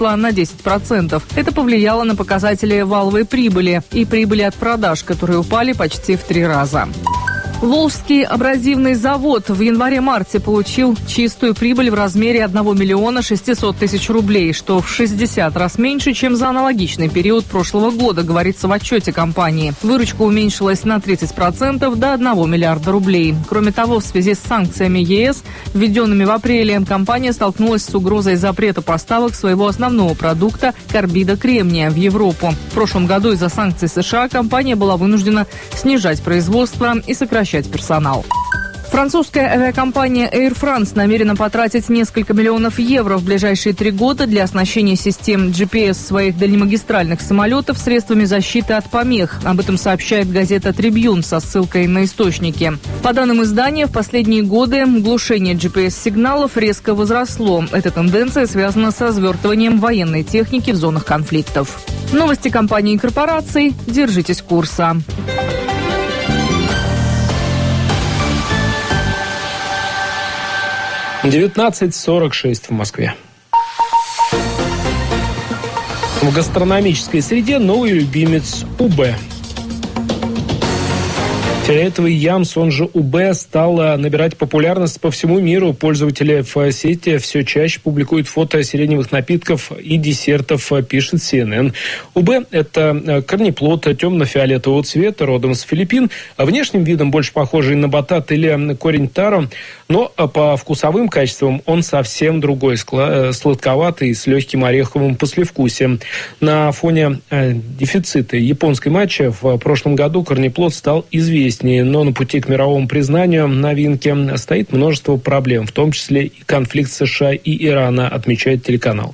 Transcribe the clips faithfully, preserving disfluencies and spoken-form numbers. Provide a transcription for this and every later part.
на десять процентов. Это повлияло на показатели валовой прибыли и прибыли от продаж, которые упали почти в три раза. Волжский абразивный завод в январе-марте получил чистую прибыль в размере одного миллиона шестисот тысяч рублей, что в шестьдесят раз меньше, чем за аналогичный период прошлого года, говорится в отчете компании. Выручка уменьшилась на тридцать процентов до одного миллиарда рублей. Кроме того, в связи с санкциями ЕС, введенными в апреле, компания столкнулась с угрозой запрета поставок своего основного продукта – карбида кремния в Европу. В прошлом году из-за санкций США компания была вынуждена снижать производство и сокращать персонал. Французская авиакомпания Air France намерена потратить несколько миллионов евро в ближайшие три года для оснащения систем джи пи эс своих дальнемагистральных самолетов средствами защиты от помех. Об этом сообщает газета «Трибьюн» со ссылкой на источники. По данным издания, в последние годы глушение джи пи эс-сигналов резко возросло. Эта тенденция связана со свертыванием военной техники в зонах конфликтов. Новости компаний и корпораций. Держитесь курса. девятнадцать сорок шесть в Москве. В гастрономической среде новый любимец УБ. Фиолетовый ямс, он же УБ, стал набирать популярность по всему миру. Пользователи в сети все чаще публикуют фото сиреневых напитков и десертов, пишет си эн эн. УБ – это корнеплод темно-фиолетового цвета, родом с Филиппин, внешним видом больше похожий на батат или корень таро, но по вкусовым качествам он совсем другой, сладковатый, с легким ореховым послевкусием. На фоне дефицита японской матчи в прошлом году корнеплод стал известен. Но на пути к мировому признанию новинки стоит множество проблем, в том числе и конфликт США и Ирана, отмечает телеканал.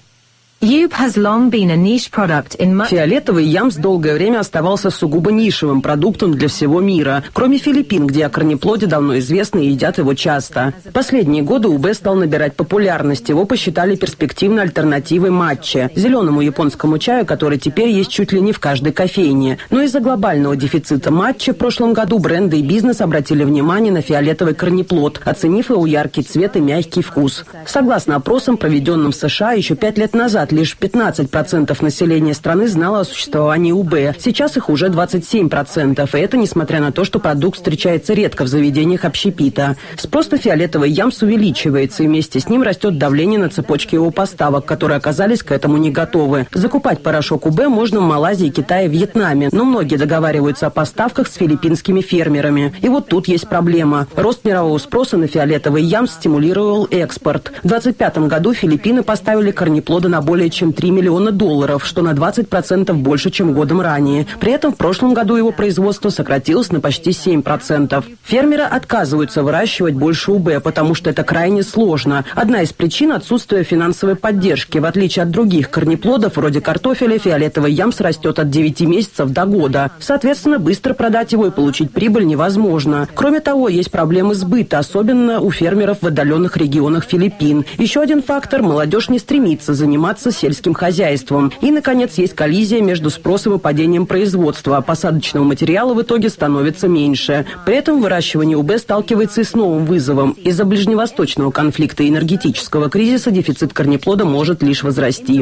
Фиолетовый ямс долгое время оставался сугубо нишевым продуктом для всего мира, кроме Филиппин, где о корнеплоде давно известно и едят его часто. Последние годы УБ стал набирать популярность, его посчитали перспективной альтернативой матче, зеленому японскому чаю, который теперь есть чуть ли не в каждой кофейне. Но из-за глобального дефицита матча в прошлом году бренды и бизнес обратили внимание на фиолетовый корнеплод, оценив его яркий цвет и мягкий вкус. Согласно опросам, проведенным в США еще пять лет назад, лишь пятнадцать процентов населения страны знало о существовании УБ. Сейчас их уже двадцать семь процентов. И это несмотря на то, что продукт встречается редко в заведениях общепита. Спрос на фиолетовый ямс увеличивается, и вместе с ним растет давление на цепочки его поставок, которые оказались к этому не готовы. Закупать порошок УБ можно в Малайзии, Китае и Вьетнаме, но многие договариваются о поставках с филиппинскими фермерами. И вот тут есть проблема. Рост мирового спроса на фиолетовый ямс стимулировал экспорт. В двадцать пятом году Филиппины поставили корнеплода на более более чем три миллиона долларов, что на двадцать процентов больше, чем годом ранее. При этом в прошлом году его производство сократилось на почти семь процентов. Фермеры отказываются выращивать больше УБ, потому что это крайне сложно. Одна из причин – отсутствие финансовой поддержки. В отличие от других корнеплодов, вроде картофеля, фиолетовый ямс растет от девяти месяцев до года. Соответственно, быстро продать его и получить прибыль невозможно. Кроме того, есть проблемы сбыта, особенно у фермеров в отдаленных регионах Филиппин. Еще один фактор – молодежь не стремится заниматься сельским хозяйством. И, наконец, есть коллизия между спросом и падением производства. Посадочного материала в итоге становится меньше. При этом выращивание УБ сталкивается и с новым вызовом. Из-за ближневосточного конфликта и энергетического кризиса дефицит корнеплода может лишь возрасти.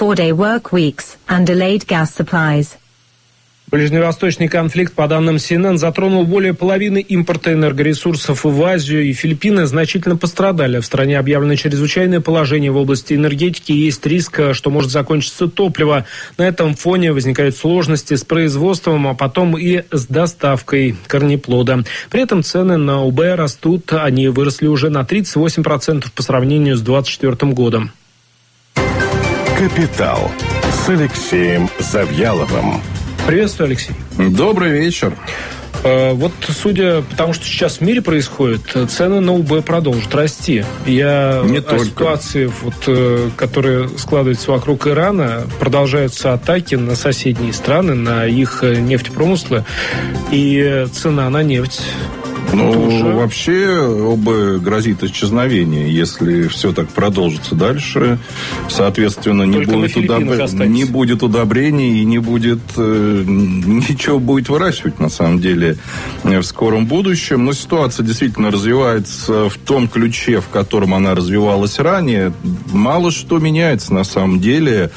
Ближневосточный конфликт, по данным си эн эн, затронул более половины импорта энергоресурсов в Азию, и Филиппины значительно пострадали. В стране объявлено чрезвычайное положение в области энергетики, и есть риск, что может закончиться топливо. На этом фоне возникают сложности с производством, а потом и с доставкой корнеплода. При этом цены на УБ растут, они выросли уже на тридцать восемь процентов по сравнению с двадцать четвёртым годом. «Капитал» с Алексеем Завьяловым. Приветствую, Алексей. Добрый вечер. Вот судя по тому, что сейчас в мире происходит, цены на УБ продолжат расти. Я Не о только. ситуации, вот, которая складывается вокруг Ирана, продолжаются атаки на соседние страны, на их нефтепромыслы, и цена на нефть Ну, Тоже. вообще, оба грозит исчезновение, если все так продолжится дальше. Соответственно, не будет, удоб... не будет удобрений и не будет э, ничего будет выращивать, на самом деле, в скором будущем. Но ситуация действительно развивается в том ключе, в котором она развивалась ранее. Мало что меняется, на самом деле.